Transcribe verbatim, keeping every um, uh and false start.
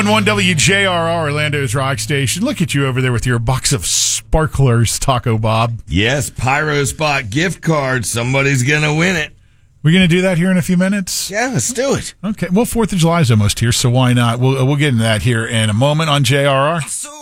one W J R R, Orlando's rock station. Look at you over there with your box of sparklers, Taco Bob. Yes, Pyro Spot gift card. Somebody's going to win it. We're going to do that here in a few minutes? Yeah, let's do it. Okay. Well, fourth of July is almost here, so why not? We'll, we'll get into that here in a moment on J R R.